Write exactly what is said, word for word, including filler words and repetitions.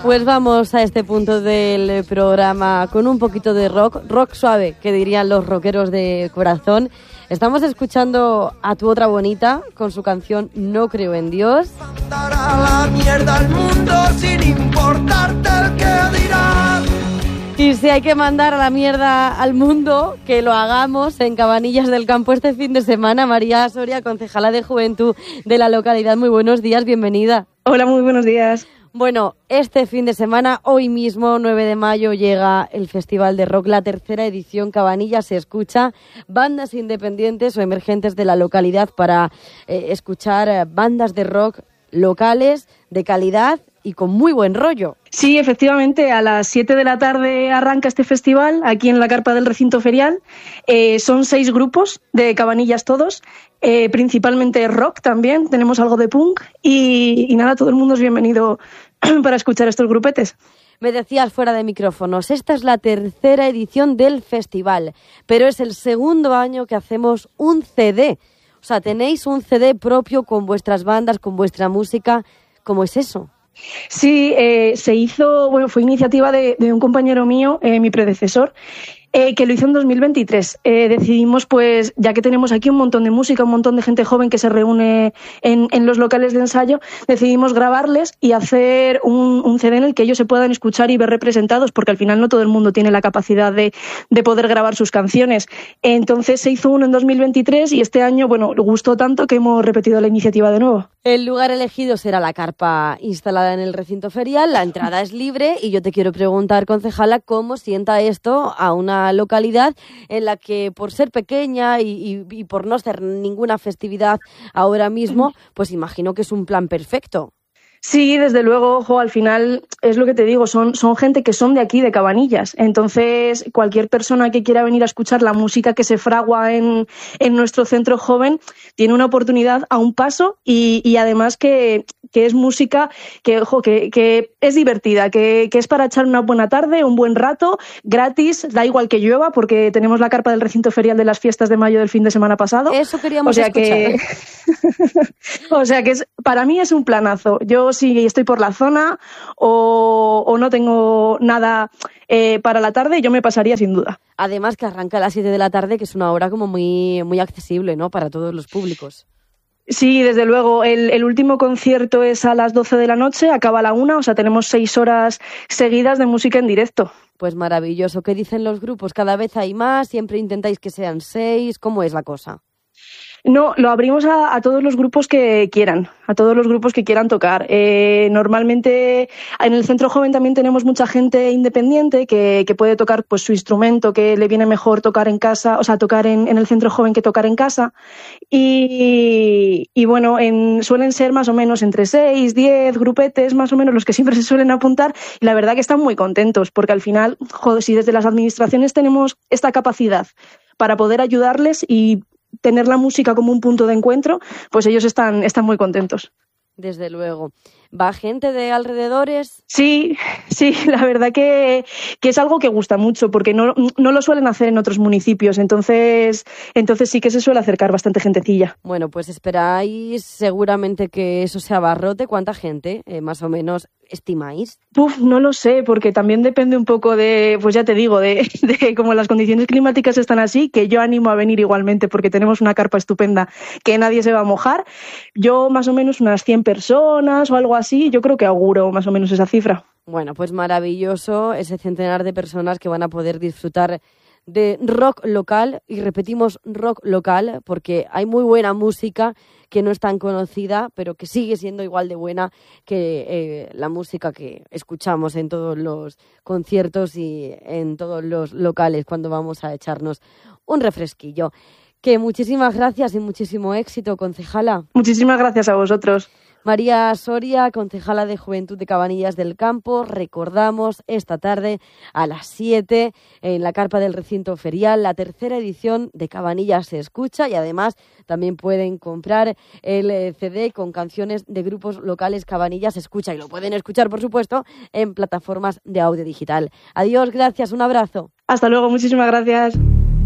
Pues vamos a este punto del programa con un poquito de rock, rock suave, que dirían los rockeros de corazón. Estamos escuchando a Tu Otra Bonita con su canción No Creo en Dios. La mierda al mundo sin importarte el que dirán. Y si hay que mandar a la mierda al mundo, que lo hagamos en Cabanillas del Campo este fin de semana. María Soria, concejala de Juventud de la localidad. Muy buenos días, bienvenida. Hola, muy buenos días. Bueno, este fin de semana, hoy mismo, nueve de mayo, llega el Festival de Rock, la tercera edición. Cabanillas se escucha, bandas independientes o emergentes de la localidad para eh, escuchar eh, bandas de rock locales, de calidad y con muy buen rollo. Sí, efectivamente, a las siete de la tarde arranca este festival aquí en la carpa del recinto ferial. Eh, son seis grupos de Cabanillas todos, eh, principalmente rock también, tenemos algo de punk y, y nada, todo el mundo es bienvenido para escuchar estos grupetes. Me decías fuera de micrófonos, esta es la tercera edición del festival, pero es el segundo año que hacemos un C D. O sea, tenéis un C D propio con vuestras bandas, con vuestra música. ¿Cómo es eso? Sí, eh, se hizo, bueno, fue iniciativa de, de un compañero mío, eh, mi predecesor, eh, que lo hizo en dos mil veintitrés. Eh, decidimos, pues, ya que tenemos aquí un montón de música, un montón de gente joven que se reúne en, en los locales de ensayo, decidimos grabarles y hacer un, un C D en el que ellos se puedan escuchar y ver representados, porque al final no todo el mundo tiene la capacidad de, de poder grabar sus canciones. Entonces se hizo uno en dos mil veintitrés y este año, bueno, gustó tanto que hemos repetido la iniciativa de nuevo. El lugar elegido será la carpa instalada en el recinto ferial, la entrada es libre y yo te quiero preguntar, concejala, ¿cómo sienta esto a una localidad en la que por ser pequeña y, y, y por no ser ninguna festividad ahora mismo, pues imagino que es un plan perfecto? Sí, desde luego, ojo, al final es lo que te digo, son, son gente que son de aquí, de Cabanillas. Entonces, cualquier persona que quiera venir a escuchar la música que se fragua en, en nuestro centro joven tiene una oportunidad a un paso y, y además que, que es música que, ojo, que, que es divertida, que, que es para echar una buena tarde, un buen rato, gratis, da igual que llueva porque tenemos la carpa del recinto ferial de las fiestas de mayo del fin de semana pasado. Eso queríamos o sea escuchar. Que, o sea que es, para mí es un planazo. Yo si estoy por la zona o, o no tengo nada eh, para la tarde, yo me pasaría sin duda. Además que arranca a las siete de la tarde, que es una hora como muy, muy accesible, ¿no?, para todos los públicos. Sí, desde luego. El, el último concierto es a las doce de la noche, acaba a la una, o sea, tenemos seis horas seguidas de música en directo. Pues maravilloso. ¿Qué dicen los grupos? ¿Cada vez hay más? ¿Siempre intentáis que sean seis? ¿Cómo es la cosa? No, lo abrimos a, a todos los grupos que quieran, a todos los grupos que quieran tocar. Eh, normalmente en el Centro Joven también tenemos mucha gente independiente que, que puede tocar pues su instrumento, que le viene mejor tocar en casa, o sea, tocar en, en el Centro Joven que tocar en casa. Y, y bueno, en, suelen ser más o menos entre seis, diez grupetes, más o menos los que siempre se suelen apuntar. Y la verdad que están muy contentos, porque al final, joder, si desde las administraciones tenemos esta capacidad para poder ayudarles y tener la música como un punto de encuentro, pues ellos están, están muy contentos. Desde luego. ¿Va gente de alrededores? Sí, sí, la verdad que, que es algo que gusta mucho, porque no, no lo suelen hacer en otros municipios, entonces, entonces sí que se suele acercar bastante gentecilla. Bueno, pues esperáis seguramente que eso se abarrote. ¿Cuánta gente, eh, más o menos, estimáis? Uf, no lo sé, porque también depende un poco de, pues ya te digo, de, de cómo las condiciones climáticas están así, que yo animo a venir igualmente, porque tenemos una carpa estupenda que nadie se va a mojar. Yo más o menos unas cien personas o algo así, yo creo que auguro más o menos esa cifra. Bueno, pues maravilloso ese centenar de personas que van a poder disfrutar de rock local, y repetimos rock local porque hay muy buena música que no es tan conocida, pero que sigue siendo igual de buena que eh, la música que escuchamos en todos los conciertos y en todos los locales cuando vamos a echarnos un refresquillo. Que muchísimas gracias y muchísimo éxito, concejala. Muchísimas gracias a vosotros. María Soria, concejala de Juventud de Cabanillas del Campo. Recordamos esta tarde a las siete en la carpa del recinto ferial la tercera edición de Cabanillas se escucha, y además también pueden comprar el C D con canciones de grupos locales Cabanillas se escucha, y lo pueden escuchar, por supuesto, en plataformas de audio digital. Adiós, gracias, un abrazo. Hasta luego, muchísimas gracias.